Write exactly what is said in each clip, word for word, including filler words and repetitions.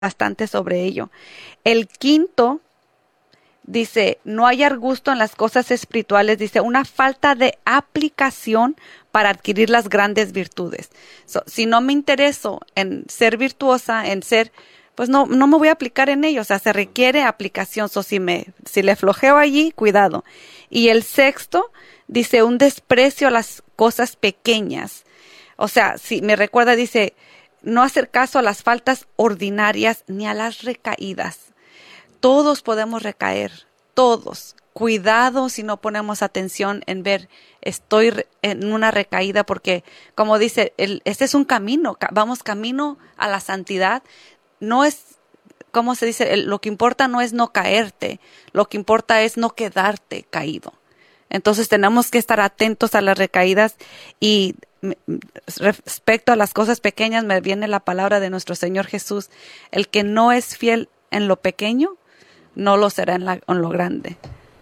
bastante sobre ello. El quinto dice, no hallar gusto en las cosas espirituales, dice, una falta de aplicación para adquirir las grandes virtudes. So, si no me intereso en ser virtuosa, en ser, pues no, no me voy a aplicar en ello. O sea, se requiere aplicación. So, si me, si le flojeo allí, cuidado. Y el sexto dice, un desprecio a las cosas pequeñas. O sea, si me recuerda, dice, no hacer caso a las faltas ordinarias ni a las recaídas. Todos podemos recaer, todos. Cuidado si no ponemos atención en ver, estoy en una recaída, porque como dice, el, este es un camino, vamos camino a la santidad. No es, ¿cómo se dice? El, lo que importa no es no caerte, lo que importa es no quedarte caído. Entonces tenemos que estar atentos a las recaídas. Y respecto a las cosas pequeñas, me viene la palabra de nuestro Señor Jesús: el que no es fiel en lo pequeño, no lo será en, la, en lo grande.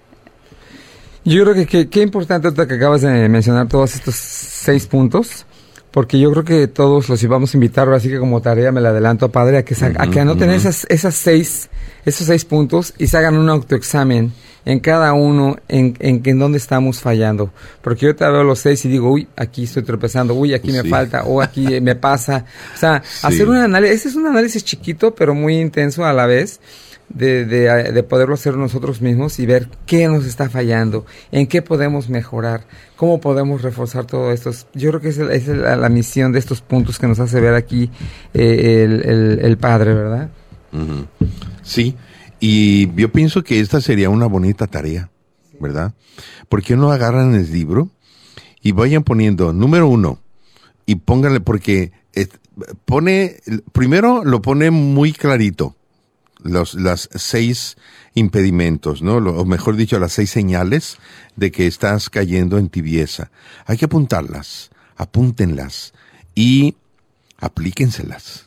Yo creo que qué importante que acabas de mencionar todos estos seis puntos, porque yo creo que todos los íbamos a invitar, ahora sí que como tarea me la adelanto, Padre, a que, uh-huh, a que anoten uh-huh. esas, esas seis, esos seis puntos y se hagan un autoexamen en cada uno, en, en, en dónde estamos fallando. Porque yo te veo los seis y digo, uy, aquí estoy tropezando, uy, aquí sí. me falta, o aquí me pasa. O sea, sí. hacer un análisis, este es un análisis chiquito, pero muy intenso a la vez, de, de, de poderlo hacer nosotros mismos y ver qué nos está fallando, en qué podemos mejorar, cómo podemos reforzar todo esto. Yo creo que esa es la, la misión de estos puntos que nos hace ver aquí eh, el, el, el Padre, ¿verdad? Uh-huh. Sí. Y yo pienso que esta sería una bonita tarea, ¿verdad? Porque no agarran el libro y vayan poniendo número uno y pónganle, porque eh, pone, primero lo pone muy clarito, los, las seis impedimentos, ¿no? Lo, o mejor dicho, las seis señales de que estás cayendo en tibieza. Hay que apuntarlas, apúntenlas y aplíquenselas.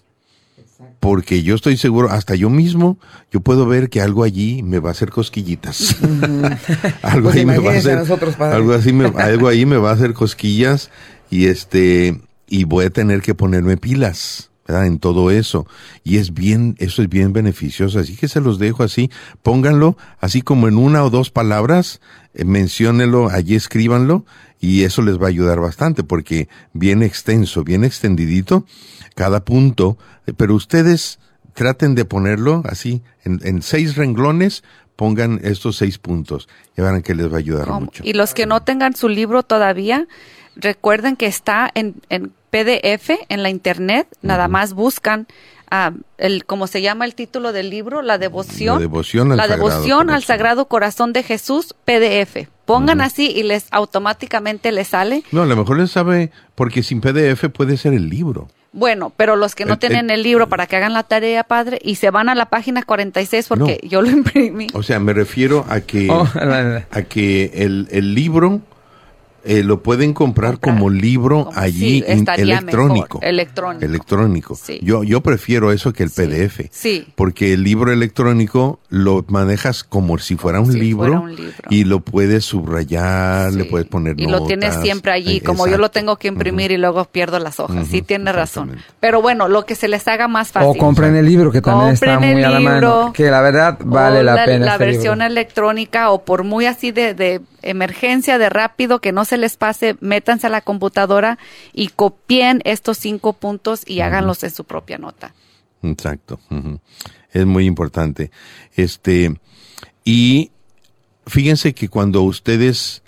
Porque yo estoy seguro, hasta yo mismo, yo puedo ver que algo allí me va a hacer cosquillitas. algo pues ahí me va a hacer, nosotros, algo así me, algo ahí me va a hacer cosquillas y este, y voy a tener que ponerme pilas, ¿verdad? En todo eso. Y es bien, eso es bien beneficioso. Así que se los dejo así. Pónganlo así como en una o dos palabras, eh, menciónenlo, allí escríbanlo. Y eso les va a ayudar bastante porque bien extenso, bien extendidito cada punto, pero ustedes traten de ponerlo así en, en seis renglones, pongan estos seis puntos y verán que les va a ayudar ¿Cómo? mucho. Y los que no tengan su libro todavía, recuerden que está en, en P D F en la internet, uh-huh. nada más buscan uh, el, ¿cómo se llama el título del libro? La devoción. La devoción al, la sagrado, devoción corazón. al Sagrado Corazón de Jesús, P D F. Pongan uh-huh. así y les automáticamente les sale. No, a lo mejor les sabe, porque sin P D F puede ser el libro. Bueno, pero los que no el, tienen el, el libro, para que hagan la tarea, Padre, y se van a la página cuarenta y seis porque no. yo lo imprimí. O sea, me refiero a que oh, a que el, el libro eh, lo pueden comprar, comprar. como libro como, allí sí, in, electrónico. Mejor, electrónico. Electrónico. Sí. Yo yo prefiero eso que el P D F. Sí. sí. Porque el libro electrónico lo manejas como si fuera, un, si libro, fuera un libro y lo puedes subrayar, sí. le puedes poner y notas. lo tienes siempre allí, eh, como exacto. yo lo tengo que imprimir uh-huh. y luego pierdo las hojas. Uh-huh. Sí, tiene razón. Pero bueno, lo que se les haga más fácil. O compren el libro, que también compren está muy a la mano, que la verdad vale la, la pena. La este versión libro. electrónica, o por muy así de, de emergencia, de rápido, que no se les pase, métanse a la computadora y copien estos cinco puntos y uh-huh. háganlos en su propia nota. Exacto. Uh-huh. Es muy importante. Este, y fíjense que cuando ustedes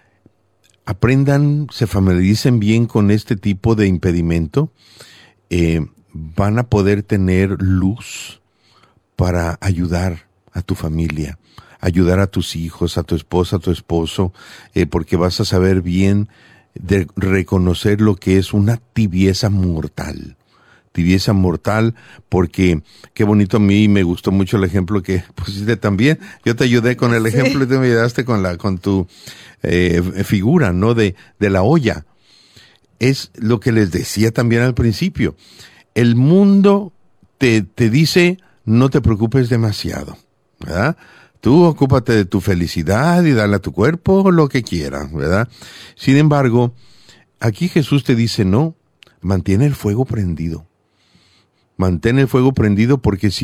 aprendan, se familiaricen bien con este tipo de impedimento, eh, van a poder tener luz para ayudar a tu familia, ayudar a tus hijos, a tu esposa, a tu esposo, eh, porque vas a saber bien de reconocer lo que es una tibieza mortal. Tibieza mortal, porque qué bonito, a mí me gustó mucho el ejemplo que pusiste también. Yo te ayudé con el ejemplo sí. y tú me ayudaste con la con tu eh, figura, ¿no? De, de la olla. Es lo que les decía también al principio. El mundo te, te dice, no te preocupes demasiado, ¿verdad? Tú ocúpate de tu felicidad y dale a tu cuerpo lo que quieras, ¿verdad? Sin embargo, aquí Jesús te dice, no, mantiene el fuego prendido. Mantén el fuego prendido porque si